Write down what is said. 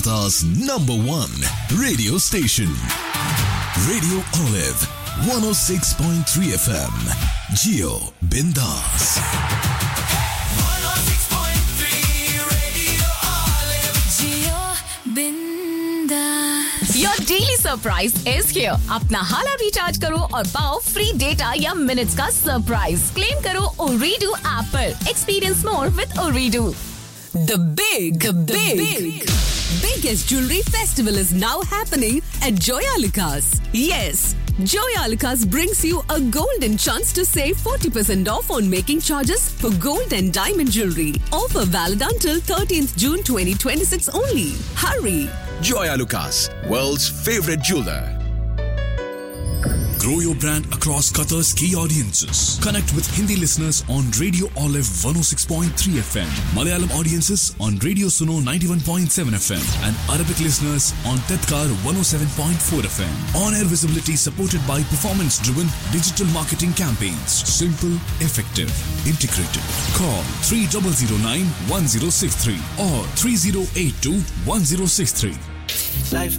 Kolkata's #1 radio station. Radio Olive, 106.3 FM. Geo Bindas. 106.3 Radio Olive. Geo Bindas. Your daily surprise is here. अपना हाला recharge करो और पाओ free data या minutes का सरप्राइज. क्लेम करो Ooredoo ऐप पर. Experience more with Ooredoo. The biggest jewelry festival is now happening at Joyalukas. Yes, Joyalukas brings you a golden chance to save 40% off on making charges for gold and diamond jewelry. Offer valid until 13th June 2026 only. Hurry! Joyalukas, world's favorite jeweler. Grow your brand across Qatar's key audiences. Connect with Hindi listeners on Radio Olive 106.3 FM, Malayalam audiences on Radio Suno 91.7 FM, and Arabic listeners on Tedkar 107.4 FM. On-air visibility supported by performance-driven digital marketing campaigns. Simple, effective, integrated. Call 3009-1063 or 3082-1063. Life